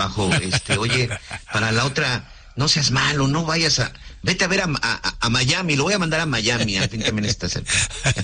trabajo, oye, para la otra, no seas malo, no vayas vete a ver a Miami, lo voy a mandar a Miami, al fin también está cerca.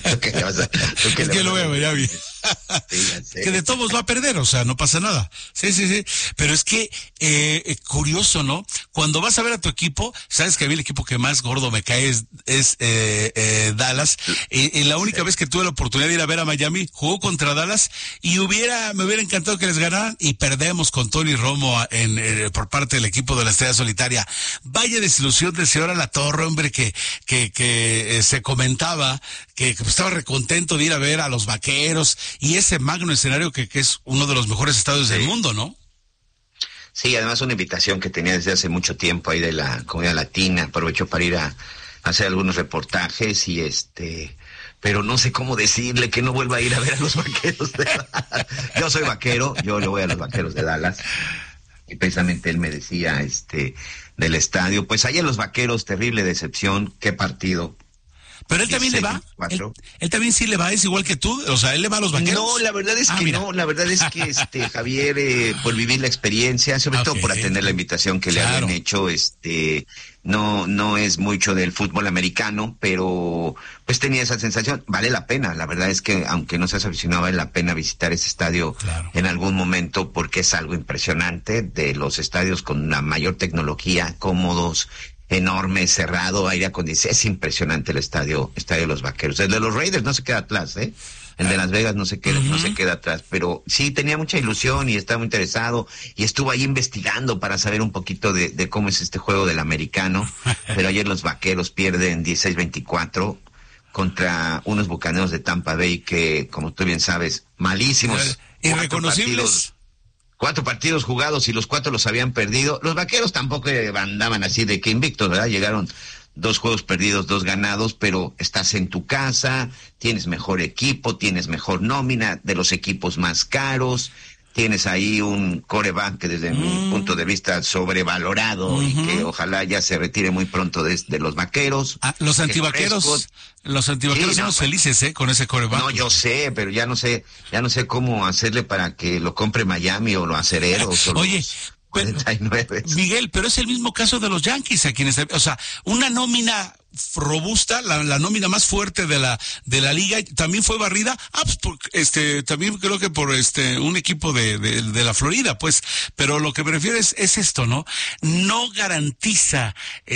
Es que lo veo a Miami. Sí, que de todos va a perder, o sea, no pasa nada. Sí. Pero es que, curioso, ¿no? Cuando vas a ver a tu equipo, sabes que a mí el equipo que más gordo me cae es Dallas. Y la única vez que tuve la oportunidad de ir a ver a Miami, jugó contra Dallas y me hubiera encantado que les ganaran y perdemos con Tony Romo por parte del equipo de la Estrella Solitaria. Vaya desilusión del señor Alatorre, hombre, que se comentaba que estaba recontento de ir a ver a los Vaqueros y ese magno escenario que es uno de los mejores estadios del mundo, ¿no? Sí, además una invitación que tenía desde hace mucho tiempo ahí de la comunidad latina, aprovechó para ir a hacer algunos reportajes y pero no sé cómo decirle que no vuelva a ir a ver a los Vaqueros de Dallas. Yo soy vaquero, yo le voy a los Vaqueros de Dallas y precisamente él me decía del estadio, pues ahí en los Vaqueros, terrible decepción, qué partido. Pero él también le va. Él también sí le va, es igual que tú, o sea, él le va a los Vaqueros. No, la verdad es que no, la verdad es que Javier, por vivir la experiencia, sobre todo por atender la invitación que le habían hecho, no es mucho del fútbol americano, pero pues tenía esa sensación, vale la pena, la verdad es que aunque no seas aficionado, vale la pena visitar ese estadio en algún momento porque es algo impresionante, de los estadios con la mayor tecnología, cómodos, enorme, cerrado, aire acondicionado, es impresionante el estadio de los Vaqueros. El de los Raiders no se queda atrás, el de Las Vegas no se queda atrás, pero sí tenía mucha ilusión y estaba muy interesado y estuvo ahí investigando para saber un poquito de cómo es este juego del americano, pero ayer los Vaqueros pierden 16-24 contra unos Bucaneros de Tampa Bay que, como tú bien sabes, malísimos. Irreconocibles. 4 partidos jugados y los 4 los habían perdido. Los Vaqueros tampoco andaban así de que invictos, ¿verdad? Llegaron 2 juegos perdidos, 2 ganados, pero estás en tu casa, tienes mejor equipo, tienes mejor nómina, de los equipos más caros, tienes ahí un quarterback que desde mi punto de vista sobrevalorado y que ojalá ya se retire muy pronto de los Vaqueros. Los antivaqueros somos felices, con ese quarterback. No, yo sé, pero ya no sé cómo hacerle para que lo compre Miami o los Acereros. Oye, 49. Miguel, pero es el mismo caso de los Yankees, a quienes, o sea, una nómina robusta, la nómina más fuerte de la liga, también fue barrida, también creo que por un equipo de la Florida, pues, pero lo que me refiero es esto, ¿no? No garantiza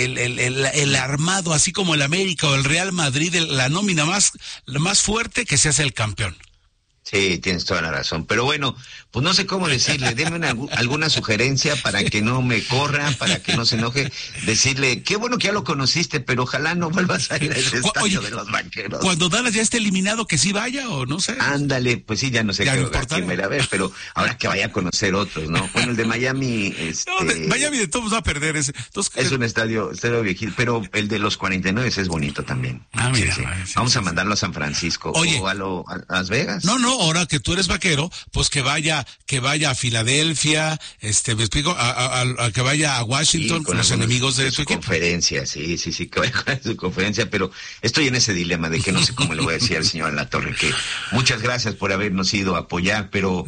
el armado, así como el América o el Real Madrid, la nómina la más fuerte que se hace el campeón. Sí, tienes toda la razón. Pero bueno, pues no sé cómo decirle. Deme alguna sugerencia para que no me corra, para que no se enoje. Decirle, qué bueno que ya lo conociste, pero ojalá no vuelvas a ir a ese estadio de los Vaqueros. Cuando Dallas ya esté eliminado, que sí vaya o no sé. Ándale, pues sí, ya no sé quién va a ir a ver, pero ahora que vaya a conocer otros, ¿no? Bueno, el de Miami... Miami de todos va a perder ese. Entonces, es un estadio viejito, pero el de los 49 es bonito también. Mira. Sí. Vamos a mandarlo a San Francisco o a Las Vegas. No, ahora que tú eres vaquero, pues que vaya a Filadelfia, me explico, a que vaya a Washington con los enemigos de tu equipo. Conferencia, sí, que vaya con su conferencia, pero estoy en ese dilema de que no sé cómo le voy a decir al señor Alatorre que muchas gracias por habernos ido a apoyar, pero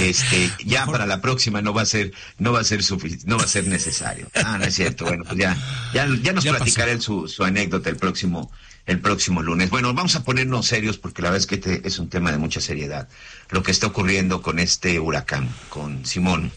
ya para la próxima no va a ser suficiente, no va a ser necesario. No es cierto. Bueno, pues ya nos platicará su anécdota el próximo lunes. Bueno, vamos a ponernos serios porque la verdad es que este es un tema de mucha seriedad. Lo que está ocurriendo con este huracán, con Simón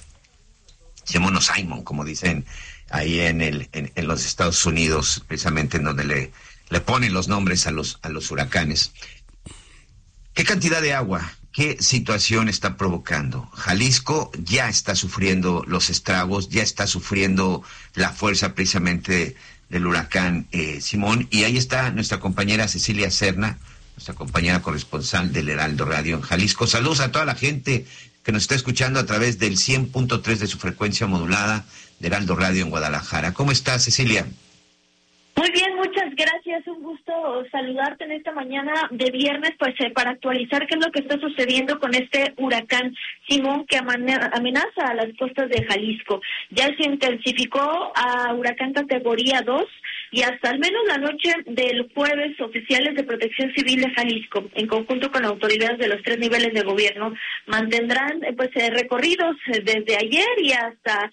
o Simon, como dicen ahí en los Estados Unidos, precisamente en donde le ponen los nombres a los huracanes. ¿Qué cantidad de agua? ¿Qué situación está provocando? Jalisco ya está sufriendo los estragos, ya está sufriendo la fuerza precisamente del huracán Simón, y ahí está nuestra compañera Cecilia Serna, nuestra compañera corresponsal del Heraldo Radio en Jalisco. Saludos a toda la gente que nos está escuchando a través del 100.3 de su frecuencia modulada de Heraldo Radio en Guadalajara. ¿Cómo estás, Cecilia? Muy bien, muchas gracias. Un gusto saludarte en esta mañana de viernes, pues para actualizar qué es lo que está sucediendo con este huracán Simón que amenaza a las costas de Jalisco. Ya se intensificó a huracán categoría 2 y hasta al menos la noche del jueves, oficiales de Protección Civil de Jalisco, en conjunto con autoridades de los 3 niveles de gobierno, mantendrán recorridos desde ayer y hasta